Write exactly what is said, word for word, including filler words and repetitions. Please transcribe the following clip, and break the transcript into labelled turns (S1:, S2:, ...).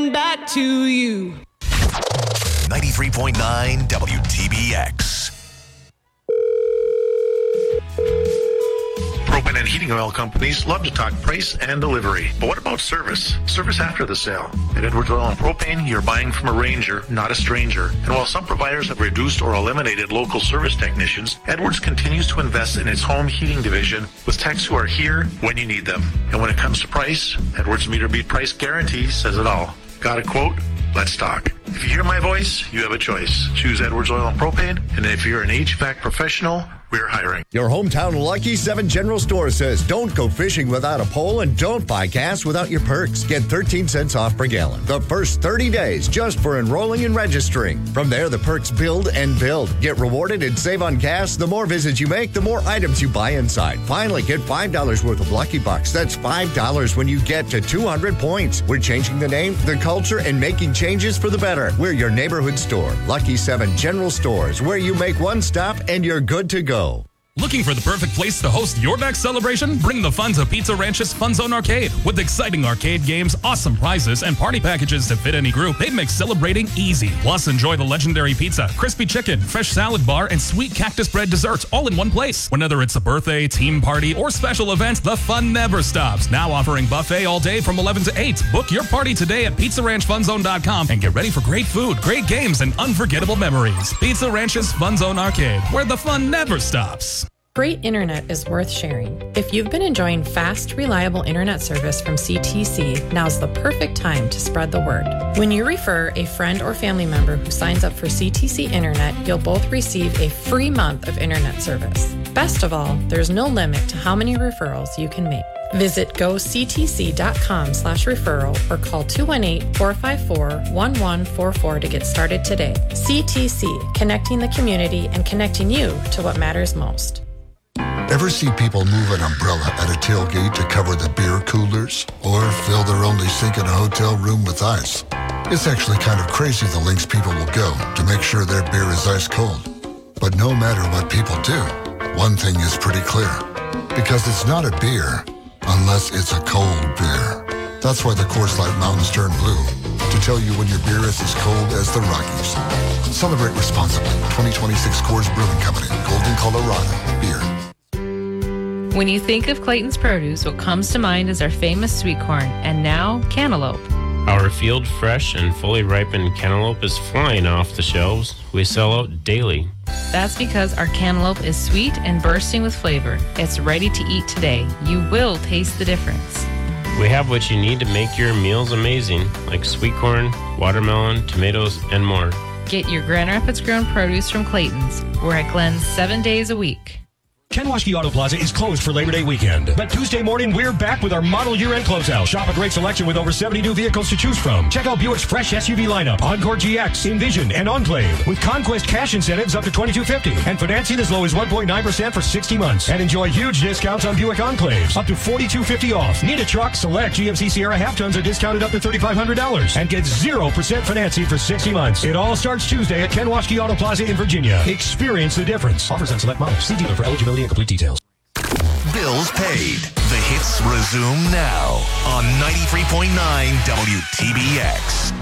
S1: back to you.
S2: ninety-three point nine W T B X.
S3: Propane and heating oil companies love to talk price and delivery. But what about service? Service after the sale. At Edwards Oil and Propane, you're buying from a ranger, not a stranger. And while some providers have reduced or eliminated local service technicians, Edwards continues to invest in its home heating division with techs who are here when you need them. And when it comes to price, Edwards Meter Beat Price Guarantee says it all. Got a quote? Let's talk. If you hear my voice, you have a choice. Choose Edwards Oil and Propane. And if you're an H V A C professional, we're hiring.
S4: Your hometown Lucky seven General Store says don't go fishing without a pole and don't buy gas without your perks. Get thirteen cents off per gallon the first thirty days just for enrolling and registering. From there, the perks build and build. Get rewarded and save on gas. The more visits you make, the more items you buy inside. Finally, get five dollars worth of Lucky Bucks. That's five dollars when you get to two hundred points. We're changing the name, the culture, and making changes for the better. We're your neighborhood store. Lucky seven General Stores, where you make one stop and you're good to go.
S5: Looking for the perfect place to host your next celebration? Bring the fun to Pizza Ranch's Fun Zone Arcade. With exciting arcade games, awesome prizes, and party packages to fit any group, they make celebrating easy. Plus, enjoy the legendary pizza, crispy chicken, fresh salad bar, and sweet cactus bread desserts all in one place. Whether it's a birthday, team party, or special events, the fun never stops. Now offering buffet all day from eleven to eight. Book your party today at pizza ranch fun zone dot com and get ready for great food, great games, and unforgettable memories. Pizza Ranch's Fun Zone Arcade, where the fun never stops.
S6: Great internet is worth sharing. If you've been enjoying fast, reliable internet service from C T C, now's the perfect time to spread the word. When you refer a friend or family member who signs up for C T C Internet, you'll both receive a free month of internet service. Best of all, there's no limit to how many referrals you can make. Visit goctc.com slash referral or call two one eight, four five four, one one four four to get started today. C T C, connecting the community and connecting you to what matters most.
S7: Ever see people move an umbrella at a tailgate to cover the beer coolers? Or fill their only sink in a hotel room with ice? It's actually kind of crazy the lengths people will go to make sure their beer is ice cold. But no matter what people do, one thing is pretty clear. Because it's not a beer unless it's a cold beer. That's why the Coors Light mountains turn blue. To tell you when your beer is as cold as the Rockies. Celebrate responsibly. twenty twenty-six Coors Brewing Company. Golden, Colorado. Beer.
S8: When you think of Clayton's Produce, what comes to mind is our famous sweet corn, and now cantaloupe.
S9: Our field fresh and fully ripened cantaloupe is flying off the shelves. We sell out daily.
S8: That's because our cantaloupe is sweet and bursting with flavor. It's ready to eat today. You will taste the difference.
S9: We have what you need to make your meals amazing, like sweet corn, watermelon, tomatoes, and more.
S8: Get your Grand Rapids grown produce from Clayton's. We're at Glenn's seven days a week.
S10: Ken Waschke Auto Plaza is closed for Labor Day weekend. But Tuesday morning, we're back with our model year-end closeout. Shop a great selection with over seventy new vehicles to choose from. Check out Buick's fresh S U V lineup, Encore G X, Envision, and Enclave. With Conquest cash incentives up to twenty-two fifty and financing as low as one point nine percent for sixty months. And enjoy huge discounts on Buick Enclaves, up to forty-two fifty off. Need a truck? Select G M C Sierra half-tons are discounted up to thirty-five hundred dollars. And get zero percent financing for sixty months. It all starts Tuesday at Ken Waschke Auto Plaza in Virginia. Experience the difference. Offers on select models. See dealer for eligibility and complete details.
S2: Bills paid. The hits resume now on ninety-three point nine W T B X.